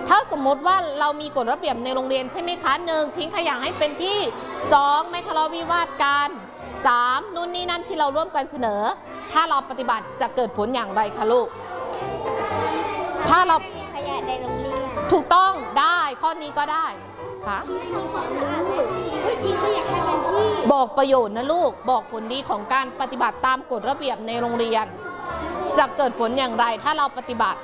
ถ้าสมมติว่าเรามีกฎระเบียบในโรงเรียนใช่ไหมคะ1ทิ้งขยะให้เป็นที่2ไม่ทะเลาะวิวาทกัน3นู่นนี่นั่นที่เราร่วมกันเสนอถ้าเราปฏิบัติจะเกิดผลอย่างไรคะลูกถ้าเราขยะในโรงเรียนถูกต้องได้ข้อนี้ก็ได้ค่ะบอกประโยชน์นะลูกบอกผลดีของการปฏิบัติตามกฎระเบียบในโรงเรียนจะเกิดผลอย่างไรถ้าเราปฏิบัติ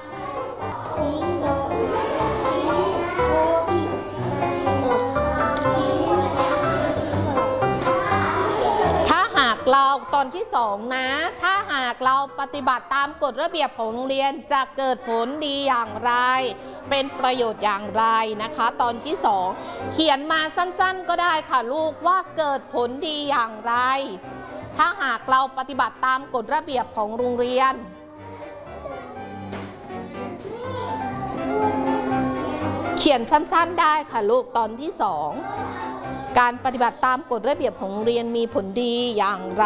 เราตอนที่2นะถ้าหากเราปฏิบัติตามกฎระเบียบของโรงเรียนจะเกิดผลดีอย่างไรเป็นประโยชน์อย่างไรนะคะตอนที่2เขียนมาสั้นๆก็ได้ค่ะลูกว่าเกิดผลดีอย่างไรถ้าหากเราปฏิบัติตามกฎระเบียบของโรงเรียนเขียนสั้นๆได้ค่ะลูกตอนที่2การปฏิบัติตามกฎระเบียบของโรงเรียนมีผลดีอย่างไร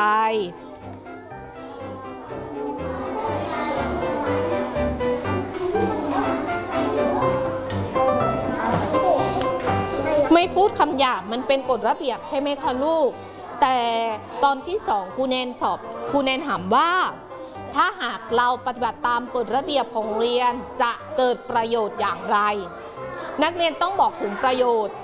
ไม่พูดคำหยาบมันเป็นกฎระเบียบใช่ไหมคะลูกแต่ตอนที่2ครูแนนถามว่าถ้าหากเราปฏิบัติตามกฎระเบียบของโรงเรียนจะเกิดประโยชน์อย่างไรนักเรียนต้องบอกถึงประโยชน์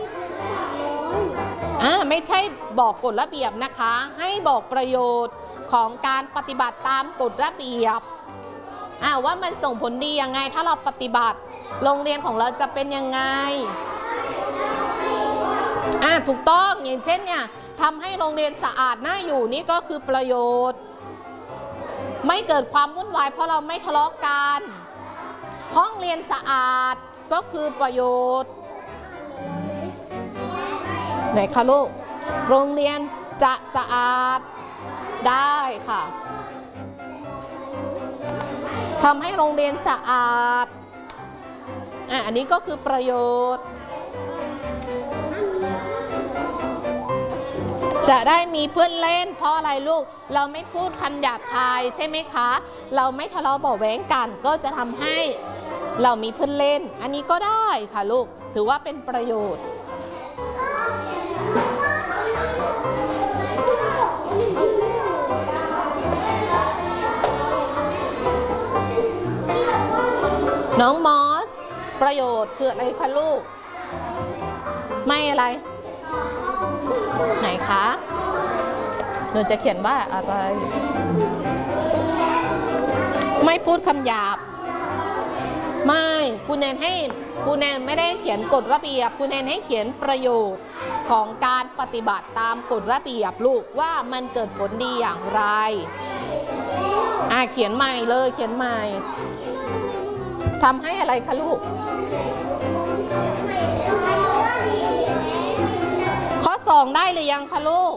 ไม่ใช่บอกกฎระเบียบนะคะให้บอกประโยชน์ของการปฏิบัติตามกฎระเบียบว่ามันส่งผลดียังไงถ้าเราปฏิบัติโรงเรียนของเราจะเป็นยังไงถูกต้องอย่างเช่นเนี่ยทำให้โรงเรียนสะอาดน่าอยู่นี่ก็คือประโยชน์ไม่เกิดความวุ่นวายเพราะเราไม่ทะเลาะกันห้องเรียนสะอาดก็คือประโยชน์ไหนคะลูกโรงเรียนจะสะอาดได้ค่ะทำให้โรงเรียนสะอาดอันนี้ก็คือประโยชน์จะได้มีเพื่อนเล่นเพราะอะไรลูกเราไม่พูดคำหยาบคายใช่ไหมคะเราไม่ทะเลาะเบาะแว้งกันก็จะทำให้เรามีเพื่อนเล่นอันนี้ก็ได้ค่ะลูกถือว่าเป็นประโยชน์น้องมอสประโยชน์คืออะไรคะลูกไม่อะไรไหนคะหนูจะเขียนว่าอะไรไม่พูดคำหยาบไม่ครูแนนไม่ได้เขียนกฎระเบียบครูแนนให้เขียนประโยชน์ของการปฏิบัติตามกฎระเบียบลูกว่ามันเกิดผลดีอย่างไรเขียนใหม่เลยเขียนใหม่ทำให้อะไรคะลูกข้อ2ได้หรือยังคะลูก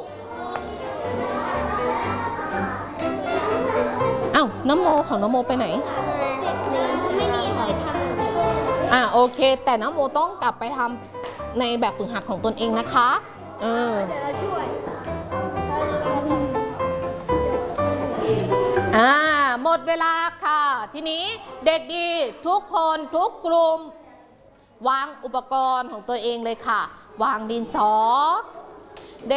น้ำโมของน้ำโมไปไหนไม่มีเลยทำโอเคแต่น้ำโมต้องกลับไปทำในแบบฝึกหัดของตนเองนะคะเดี๋ยวช่วยหมดเวลาค่ะทีนี้เด็กดีทุกคนทุกกลุ่มวางอุปกรณ์ของตัวเองเลยค่ะวางดินสอ